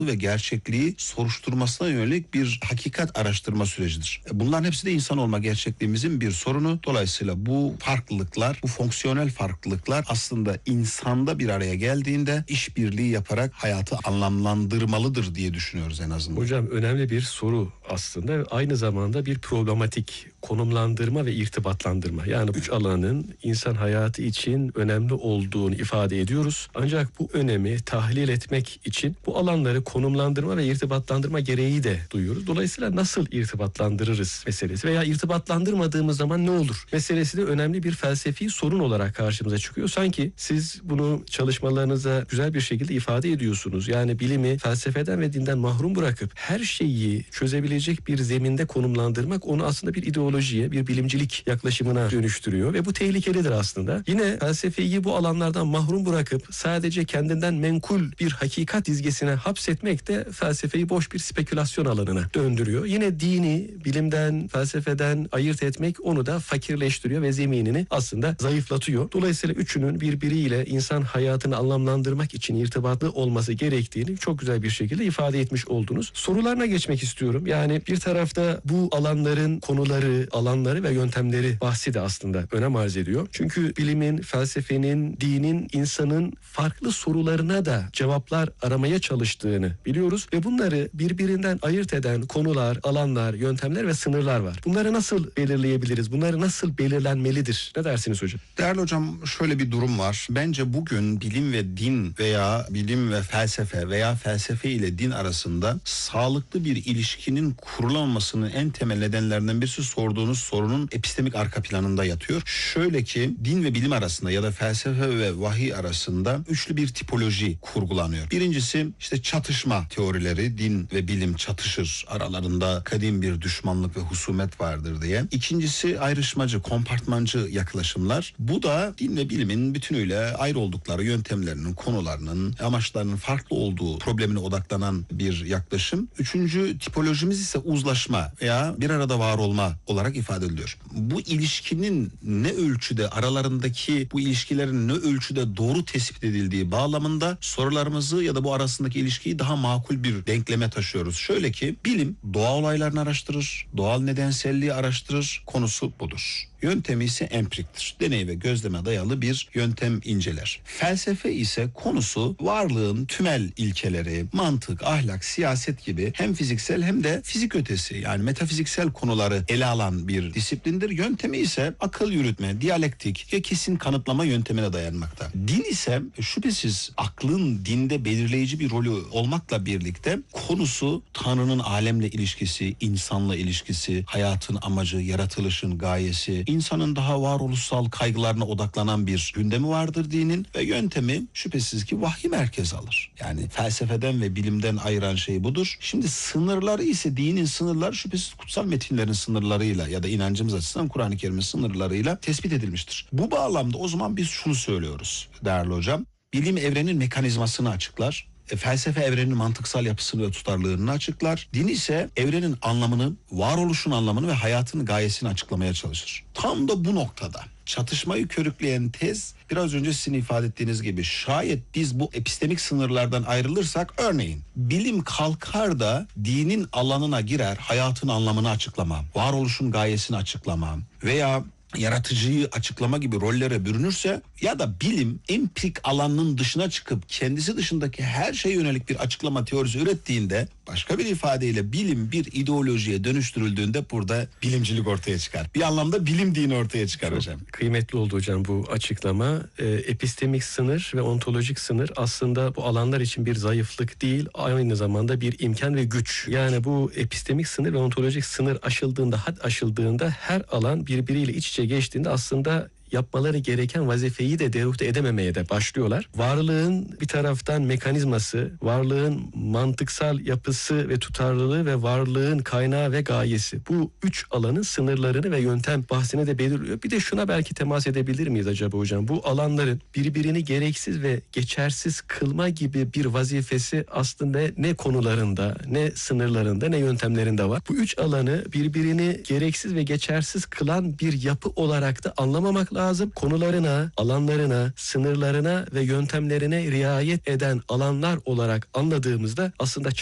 ve gerçekliği soruşturmasına yönelik bir hakikat araştırma sürecidir. Bunların hepsi de insan olma gerçekliğimizin bir sorunu. Dolayısıyla bu farklılıklar, bu fonksiyonel farklılıklar aslında insanda bir araya geldiğinde işbirliği yaparak hayatı anlamlandırmalıdır diye düşünüyoruz en azından. Hocam önemli bir soru aslında. Aynı zamanda bir problematik konumlandırma ve irtibatlandırma. Yani 3 alanın insan hayatı için önemli olduğunu ifade ediyoruz. Ancak bu önemi tahlil etmek için bu alanları konumlandırma ve irtibatlandırma gereği de duyuyoruz. Dolayısıyla nasıl irtibatlandırırız meselesi veya irtibatlandırmadığımız zaman ne olur meselesi de önemli bir felsefi sorun olarak karşımıza çıkıyor. Sanki siz bunu çalışmalarınıza güzel bir şekilde ifade ediyorsunuz. Yani bilimi felsefeden ve dinden mahrum bırakıp her şeyi çözebilecek bir zeminde konumlandırmak onu aslında bir ideolojiye, bir bilimcilik yaklaşımına dönüştürüyor ve bu tehlikelidir aslında. Yine felsefeyi bu alanlardan mahrum bırakıp sadece kendinden menkul bir hakikat dizgesine hapsetmek de felsefeyi boş bir spekülasyon alanına döndürüyor. Yine dini bilimden, felsefeden ayırt etmek onu da fakirleştiriyor ve zeminini aslında zayıflatıyor. Dolayısıyla üçünün birbiriyle insan hayatını anlamlandırmak için irtibatlı olması gerektiğini çok güzel bir şekilde ifade etmiş oldunuz. Sorularına geçmek istiyorum. Yani bir tarafta bu alanların konuları, alanları ve yöntemleri bahsi de aslında önem arz ediyor. Çünkü bilimin, felsefenin, dinin, insanın farklı sorularına da cevaplar aramaya çalıştığını biliyoruz ve bunları birbirinden ayırt eden konular, alanlar, yöntemler ve sınırlar var. Bunları nasıl belirleyebiliriz? Bunları nasıl belirlenmelidir? Ne dersiniz hocam? Değerli hocam, şöyle bir durum var. Bence bugün bilim ve din veya bilim ve felsefe veya felsefe ile din arasında sağlıklı bir ilişkinin kurulamamasının en temel nedenlerinden birisi sorduğunuz sorunun epistemik arka planında yatıyor. Şöyle ki din ve bilim arasında ya da felsefe ve vahiy arasında üçlü bir tipoloji kurgulanıyor. Birincisi işte çatışma teorileri, din ve bilim çatışır, aralarında kadim bir düşmanlık ve husumet vardır diye. İkincisi ayrışmacı, kompartmancı yaklaşımlar. Bu da din ve bilimin bütünüyle ayrı oldukları yöntemlerinin, konularının, amaçlarının farklı olduğu problemine odaklanan bir yaklaşım. Üçüncü tipolojimiz ise uzlaşma veya bir arada var olma olarak ifade ediliyor. Bu ilişkinin ne ölçüde, aralarındaki bu ilişkilerin ne ölçüde doğru tespit edildiği bağlamında sorularımızı ya da bu arasındaki ilişkiyi daha makul bir denkleme taşıyoruz. Şöyle ki bilim doğa olaylarını araştırır, doğal nedenselliği araştırır, konusu budur. Yöntemi ise empiriktir. Deney ve gözleme dayalı bir yöntem inceler. Felsefe ise konusu varlığın tümel ilkeleri, mantık, ahlak, siyaset gibi hem fiziksel hem de fizik ötesi yani metafiziksel konuları ele alan bir disiplindir. Yöntemi ise akıl yürütme, diyalektik ve kesin kanıtlama yöntemine dayanmakta. Din ise şüphesiz aklın dinde belirleyici bir rolü olmakla birlikte konusu Tanrı'nın alemle ilişkisi, insanla ilişkisi, hayatın amacı, yaratılışın gayesi, insanın daha varoluşsal kaygılarına odaklanan bir gündemi vardır dinin ve yöntemi şüphesiz ki vahiy merkez alır. Yani felsefeden ve bilimden ayıran şey budur. Şimdi sınırları ise dinin sınırları şüphesiz kutsal metinlerin sınırlarıyla ya da inancımız açısından Kur'an-ı Kerim'in sınırlarıyla tespit edilmiştir. Bu bağlamda o zaman biz şunu söylüyoruz değerli hocam. Bilim evrenin mekanizmasını açıklar. Felsefe evrenin mantıksal yapısını ve tutarlılığını açıklar. Din ise evrenin anlamını, varoluşun anlamını ve hayatın gayesini açıklamaya çalışır. Tam da bu noktada çatışmayı körükleyen tez biraz önce sizin ifade ettiğiniz gibi şayet biz bu epistemik sınırlardan ayrılırsak örneğin bilim kalkar da dinin alanına girer, hayatın anlamını açıklamam, varoluşun gayesini açıklamam veya yaratıcıyı açıklama gibi rollere bürünürse ya da bilim empirik alanının dışına çıkıp kendisi dışındaki her şeye yönelik bir açıklama teorisi ürettiğinde başka bir ifadeyle bilim bir ideolojiye dönüştürüldüğünde burada bilimcilik ortaya çıkar. Bir anlamda bilim dini ortaya çıkar hocam. Kıymetli oldu hocam bu açıklama. Epistemik sınır ve ontolojik sınır aslında bu alanlar için bir zayıflık değil, aynı zamanda bir imkan ve güç. Yani bu epistemik sınır ve ontolojik sınır aşıldığında, had aşıldığında her alan birbiriyle iç içe geçtiğinde aslında yapmaları gereken vazifeyi de deruhte edememeye de başlıyorlar. Varlığın bir taraftan mekanizması, varlığın mantıksal yapısı ve tutarlılığı ve varlığın kaynağı ve gayesi. Bu üç alanın sınırlarını ve yöntem bahsini de belirliyor. Bir de şuna belki temas edebilir miyiz acaba hocam? Bu alanların birbirini gereksiz ve geçersiz kılma gibi bir vazifesi aslında ne konularında, ne sınırlarında, ne yöntemlerinde var. Bu üç alanı birbirini gereksiz ve geçersiz kılan bir yapı olarak da anlamamak lazım. lazım. Konularına, alanlarına, sınırlarına ve yöntemlerine riayet eden alanlar olarak anladığımızda aslında